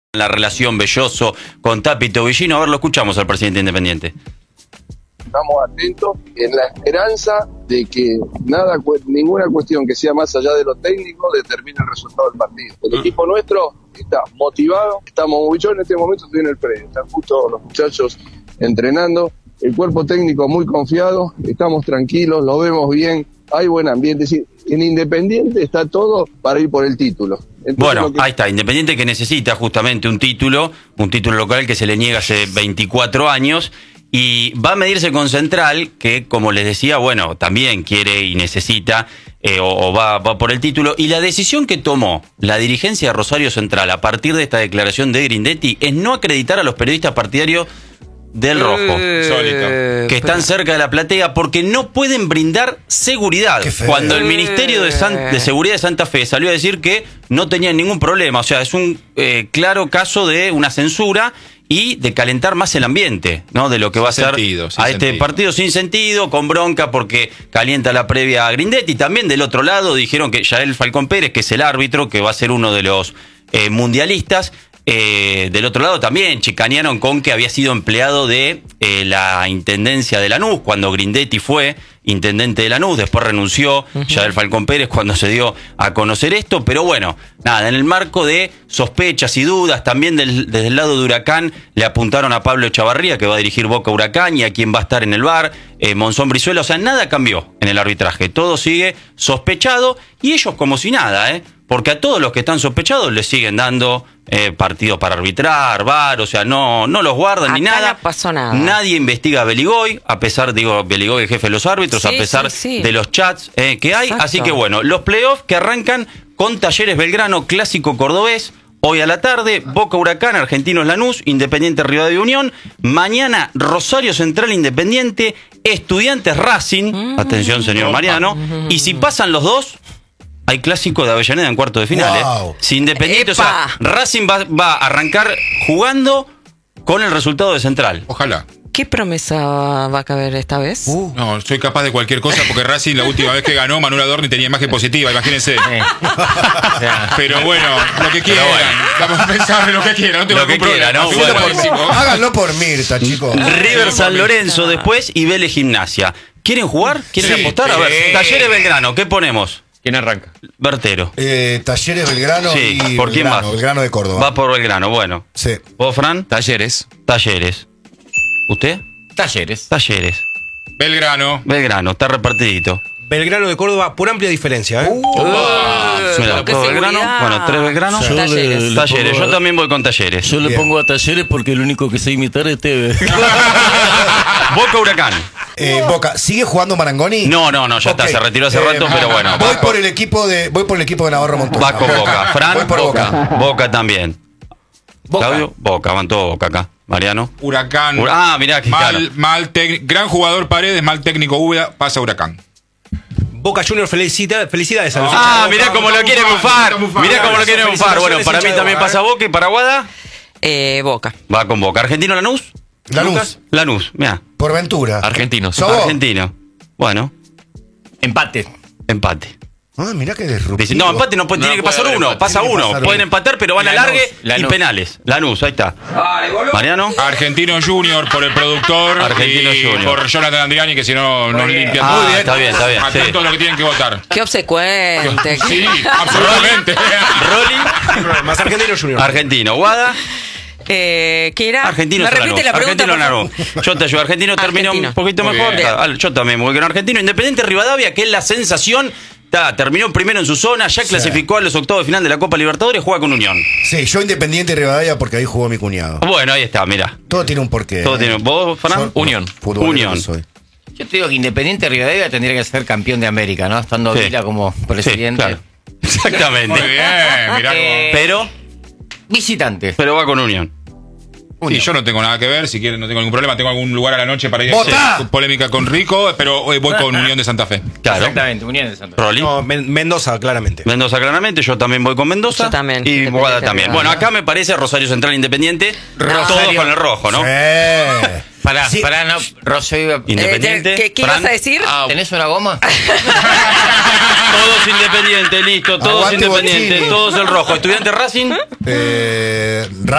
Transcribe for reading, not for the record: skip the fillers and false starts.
La relación Belloso con Tapia y Tobillino. A ver, lo escuchamos al presidente Independiente. Estamos atentos en la esperanza de que ninguna cuestión que sea más allá de lo técnico determine el resultado del partido. El equipo nuestro está motivado, estamos muy yo en este momento estoy en el predio, están justo los muchachos entrenando, el cuerpo técnico muy confiado, estamos tranquilos, lo vemos bien, hay buen ambiente. Es decir, en Independiente está todo para ir por el título. Entonces, bueno, ahí está, Independiente que necesita justamente un título local que se le niega hace 24 años y va a medirse con Central, que como les decía, bueno, también quiere y necesita o va por el título. Y la decisión que tomó la dirigencia de Rosario Central a partir de esta declaración de Grindetti es no acreditar a los periodistas partidarios del Rojo, que están cerca de la platea, porque no pueden brindar seguridad. Cuando el Ministerio de Seguridad de Santa Fe salió a decir que no tenían ningún problema. O sea, es un claro caso de una censura y de calentar más el ambiente, ¿no? De lo que va a ser a este partido sin sentido, con bronca porque calienta la previa a Grindetti. También del otro lado dijeron que Yael Falcón Pérez, que es el árbitro, que va a ser uno de los mundialistas. Del otro lado también chicanearon con que había sido empleado de la Intendencia de Lanús cuando Grindetti fue intendente de Lanús, después renunció Yael Falcón Pérez cuando se dio a conocer esto, pero bueno, nada, en el marco de sospechas y dudas, también desde el lado de Huracán le apuntaron a Pablo Chavarría, que va a dirigir Boca Huracán, y a quien va a estar en el VAR, Monzón Brizuela. O sea, nada cambió en el arbitraje, todo sigue sospechado y ellos como si nada, porque a todos los que están sospechados les siguen dando partidos para arbitrar, VAR, o sea, no los guardan ni nada. No pasó nada. Nadie investiga a Beligoy, a pesar, Beligoy es jefe de los árbitros, a pesar de los chats que hay. Exacto. Así que bueno, los playoffs que arrancan con Talleres Belgrano, clásico cordobés. Hoy a la tarde, Boca Huracán, Argentinos Lanús, Independiente Rivadavia Unión. Mañana, Rosario Central Independiente, Estudiantes Racing. Atención, señor Mariano. Y si pasan los dos, hay clásico de Avellaneda en cuarto de final. Si Independiente, o sea, Racing va a arrancar jugando con el resultado de Central. Ojalá. ¿Qué promesa va a caber esta vez? No, soy capaz de cualquier cosa porque Racing la última vez que ganó, Manuel Adorni tenía imagen positiva, imagínense. Pero bueno, lo que quieran. Vamos a pensar en lo que quieran, no tengo ningún problema. ¿No? Bueno, háganlo por Mirta, chicos. River San Lorenzo después y Vélez Gimnasia. ¿Quieren jugar? ¿Quieren apostar? A ver, Talleres Belgrano, ¿qué ponemos? ¿Quién arranca? Bertero. Talleres Belgrano y ¿por quién Belgrano, más? Belgrano de Córdoba. Va por Belgrano, bueno. Sí. ¿Vos, Fran? Talleres. ¿Usted? Talleres. Belgrano, está repartidito. Belgrano de Córdoba por amplia diferencia, Mira, qué ¿todo Belgrano? seguridad. Bueno, 3 Belgrano. Talleres. Yo también voy con Talleres. Yo le pongo a Talleres porque el único que sé imitar es Tevez. Boca Huracán. Boca, ¿sigue jugando Marangoni? No, ya está, se retiró hace rato, pero bueno. Voy por el equipo de Navarro Montoya. Va con Boca. Fran, voy por Boca. Boca también. Claudio, Boca, van todos Boca acá. Mariano. Huracán. Mirá que claro. Gran jugador Paredes, mal técnico Úbeda, pasa Huracán. Boca Junior, felicidades a los Mirá cómo lo quiere bufar. Bueno, para mí también pasa Boca y para Guada. Boca. Va con Boca. ¿Argentino Lanús? Lanús, mirá. Por Ventura. Argentinos. Argentino. Bueno. Empate. Mirá que disruptivo. No, empate no tiene que pasar uno. Pasa uno. Pueden empatar, pero van a largue y penales. Lanús, ahí está. Mariano. Argentino Junior por el productor. Argentino y Junior. por Jonathan Andriani, que si no nos limpian. Muy bien. Está bien. Atentos a lo que tienen que votar. Qué obsecuente. Sí, absolutamente. Rolly. Más Argentino Junior. Argentino. Guada. ¿Qué era? Argentino. ¿Me repite la pregunta? Argentino Lanús. Yo te ayudo. Argentino terminó un poquito Muy mejor. bien. Yo también voy con Argentino. Independiente Rivadavia, que es la sensación. Terminó primero en su zona, ya clasificó a los octavos de final de la Copa Libertadores, juega con Unión. Sí, yo Independiente Rivadavia porque ahí jugó mi cuñado. Bueno, ahí está, mirá. Todo tiene un porqué. ¿Vos, Fran? Unión. Unión. Soy. Yo te digo que Independiente Rivadavia tendría que ser campeón de América, ¿no? Estando Vila como presidente. Sí, claro. Exactamente. Muy bien, mirá cómo. Visitante. Pero va con Unión. Sí, yo no tengo nada que ver, si quieren no tengo ningún problema, tengo algún lugar a la noche para ir ¡Votá! a polémica con Rico, pero hoy voy con Unión de Santa Fe. Claro. Exactamente, Unión de Santa Fe. Rolly. No, Mendoza, claramente. Mendoza, claramente. Yo también voy con Mendoza. Yo también. Y Boada también. Rivadavia. Bueno, acá me parece Rosario Central Independiente. Todos con el rojo, ¿no? Pará, no, Rosario. Independiente. ¿Qué ibas a decir? ¿Tenés una goma? Todos Independiente, listo. Todos Aguante Independiente. Bochini. Todos el rojo. Estudiante Racing.